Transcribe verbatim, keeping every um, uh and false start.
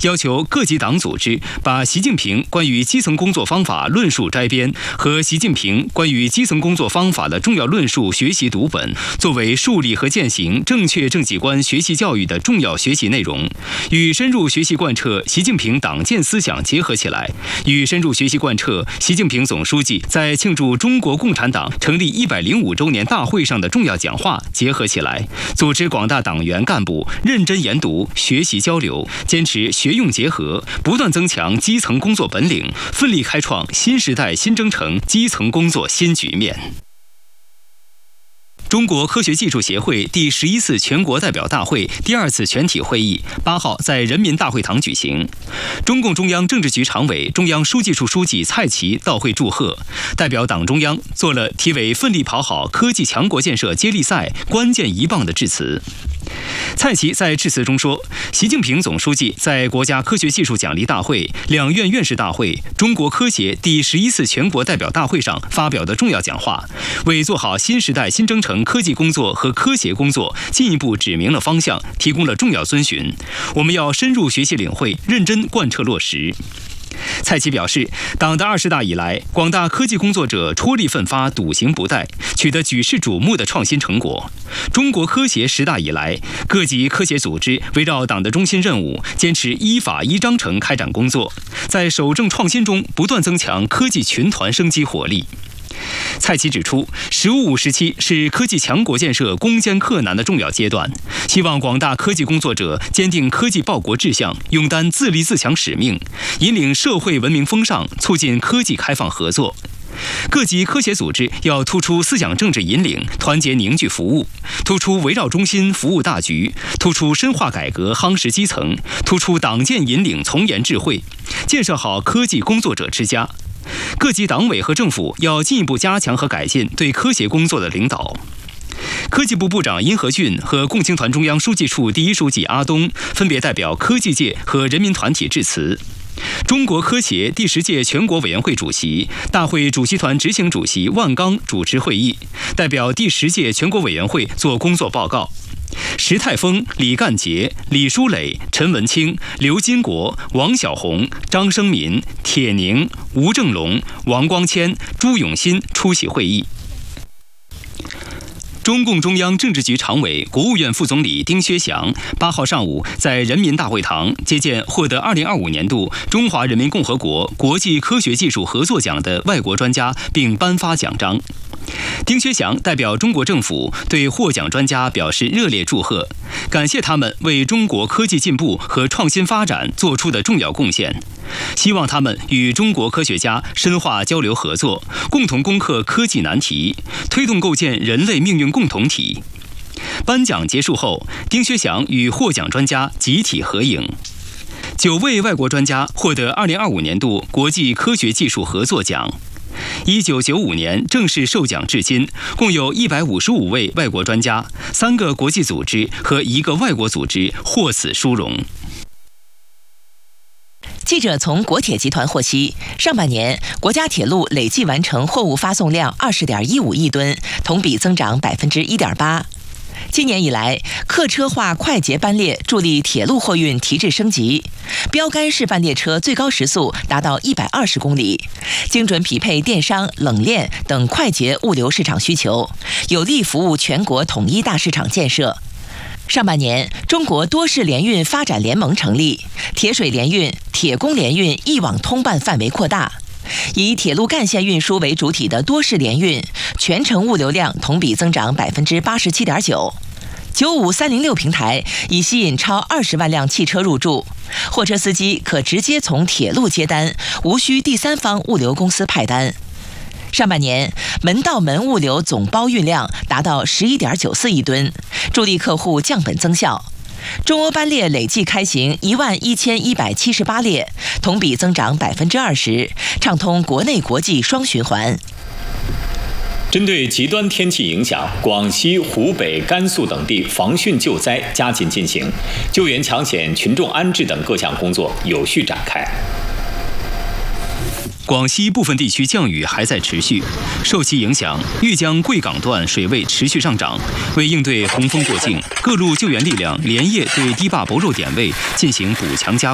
要求各级党组织把习近平关于基层工作方法论述摘编和习近平关于基层工作方法的重要论述学习读本，作为树立和践行正确政绩观学习教育的重要学习内容，与深入学习贯彻习近平党建思想结合起来，与深入学习贯彻习近平总书记在庆祝中国共产党成立一百零五周年大会上的重要讲话结合起来，组织广大党员干部认真研读、学习交流，坚持学用结合，不断增强基层工作本领，奋力开创新时代新征程基层工作新局面。中国科学技术协会第十一次全国代表大会第二次全体会议八号在人民大会堂举行。中共中央政治局常委、中央书记处书记蔡奇到会祝贺，代表党中央做了题为"奋力跑好科技强国建设接力赛关键一棒"的致辞。蔡奇在致辞中说，习近平总书记在国家科学技术奖励大会、两院院士大会、中国科协第十一次全国代表大会上发表的重要讲话，为做好新时代新征程科技工作和科协工作进一步指明了方向，提供了重要遵循。我们要深入学习领会，认真贯彻落实。蔡奇表示，党的二十大以来，广大科技工作者踔厉奋发、笃行不怠，取得举世瞩目的创新成果。中国科协十大以来，各级科协组织围绕党的中心任务，坚持依法依章程开展工作，在守正创新中不断增强科技群团生机活力。蔡奇指出，十五五时期是科技强国建设攻坚克难的重要阶段，希望广大科技工作者坚定科技报国志向，勇担自立自强使命，引领社会文明风尚，促进科技开放合作。各级科协组织要突出思想政治引领，团结凝聚服务，突出围绕中心服务大局，突出深化改革夯实基层，突出党建引领从严智慧，建设好科技工作者之家。各级党委和政府要进一步加强和改进对科协工作的领导。科技部部长殷和俊和共青团中央书记处第一书记阿东分别代表科技界和人民团体致辞。中国科协第十届全国委员会主席、大会主席团执行主席万钢主持会议，代表第十届全国委员会作工作报告。石泰峰、李干杰、李书磊、陈文清、刘金国、王小红、张生民、铁宁、吴正龙、王光谦、朱永新出席会议。中共中央政治局常委、国务院副总理丁薛祥八号上午在人民大会堂接见获得二零二五年度中华人民共和国国际科学技术合作奖的外国专家，并颁发奖章。丁薛祥代表中国政府对获奖专家表示热烈祝贺，感谢他们为中国科技进步和创新发展做出的重要贡献，希望他们与中国科学家深化交流合作，共同攻克科技难题，推动构建人类命运共同体。颁奖结束后，丁薛祥与获奖专家集体合影。九位外国专家获得二零二五年度国际科学技术合作奖。一九九五年正式授奖至今，共有一百五十五位外国专家、三个国际组织和一个外国组织获此殊荣。 记者从国铁集团获悉，上半年国家铁路累计完成货物发送量二十点一五亿吨，同比增长百分之一点八。今年以来，客车化快捷班列助力铁路货运提质升级，标杆式班列车最高时速达到一百二十公里，精准匹配电商、冷链等快捷物流市场需求，有力服务全国统一大市场建设。上半年，中国多式联运发展联盟成立，铁水联运、铁工联运一网通办范围扩大。以铁路干线运输为主体的多式联运，全程物流量同比增长百分之八十七点九。九五三零六平台已吸引超二十万辆汽车入驻，货车司机可直接从铁路接单，无需第三方物流公司派单。上半年门到门物流总包运量达到十一点九四亿吨，助力客户降本增效。中欧班列累计开行一万一千一百七十八列，同比增长百分之二十，畅通国内国际双循环。 针对极端天气影响，广西、湖北、甘肃等地防汛救灾加紧进行，救援抢险、群众安置等各项工作有序展开。 广西部分地区降雨还在持续，受其影响，豫江贵港段水位持续上涨。为应对洪峰过境，各路救援力量连夜对堤坝薄弱点位进行补强加